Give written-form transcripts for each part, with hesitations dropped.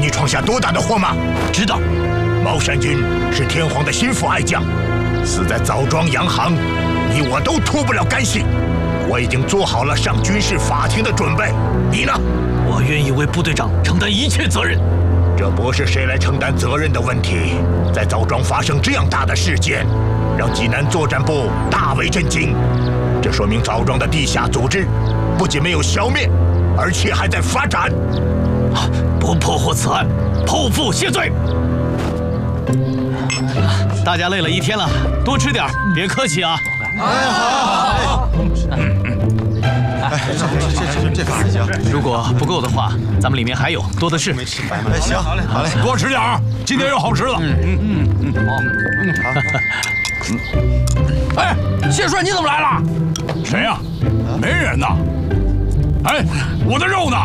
你闯下多大的祸吗？ 知道。 茂山君是天皇的心腹爱将，死在枣庄洋行，你我都脱不了干系。我已经做好了上军事法庭的准备，你呢？ 我愿意为部队长承担一切责任。 这不是谁来承担责任的问题，在枣庄发生这样大的事件，让济南作战部大为震惊。这说明枣庄的地下组织不仅没有消灭，而且还在发展。 不破获此案，剖腹谢罪。大家累了一天了，多吃点，别客气啊。 好。这饭还行。 如果不够的话，咱们里面还有，多的是。 行，好嘞， 多吃点儿，今天有好吃的。 哎，谢帅你怎么来了？ 谁呀？没人呐。哎，我的肉呢？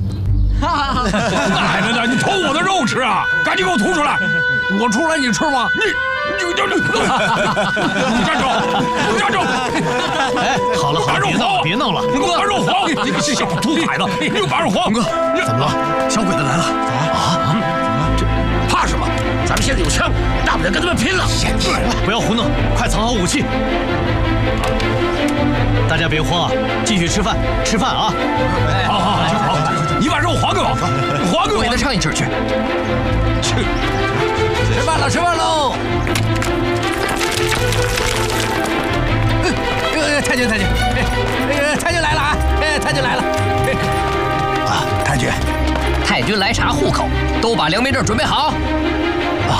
奶奶的，你偷我的肉吃啊！赶紧给我吐出来！ 我出来你吃吗？ 你站住！站住！ 哎，好了好了，别闹了！ 你给我把肉还！你个小兔崽子，你给我把肉还！ 哥，怎么了？小鬼子来了！啊？怕什么？咱们现在有枪，大不了跟他们拼了！ 不要胡弄，快藏好武器！大家别慌啊，继续吃饭，吃饭啊！ 好，你把肉还给我，还给我！ 给他上一阵去。吃饭了，吃饭喽！太君，太君来了啊！太君来了！ 啊，太君， 太君来查户口，都把良民证准备好。